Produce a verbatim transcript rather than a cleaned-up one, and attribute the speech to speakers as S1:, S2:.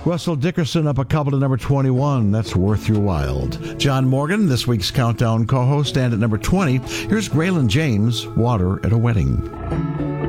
S1: Russell Dickerson up a couple to number twenty-one. That's Worth Your While. John Morgan, this week's Countdown co-host, and at number twenty, here's Graylin James, Water at a Wedding.